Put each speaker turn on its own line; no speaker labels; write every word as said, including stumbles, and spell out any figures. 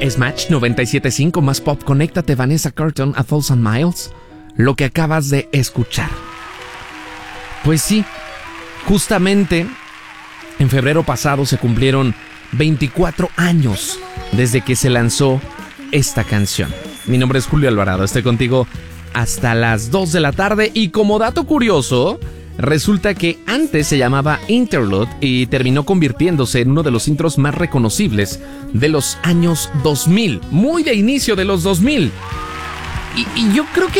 Smash noventa y siete punto cinco más pop. Conéctate, Vanessa Carlton, A Thousand Miles. Lo que acabas de escuchar. Pues sí, justamente en febrero pasado se cumplieron veinticuatro años desde que se lanzó esta canción. Mi nombre es Julio Alvarado, estoy contigo hasta las dos de la tarde y como dato curioso, resulta que antes se llamaba Interlude y terminó convirtiéndose en uno de los intros más reconocibles de los años dos mil, muy de inicio de los dos mil. Y, y yo creo que